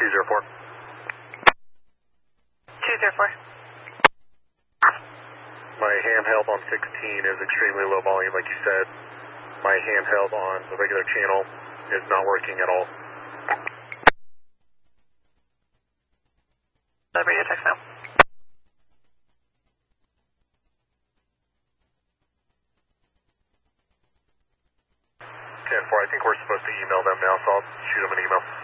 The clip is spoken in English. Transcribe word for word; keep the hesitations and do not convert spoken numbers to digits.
two zero four. two zero four. My handheld on sixteen is extremely low volume, like you said. My handheld on the regular channel is not working at all. Radio text now. ten four, I think we're supposed to email them now, so I'll shoot them an email.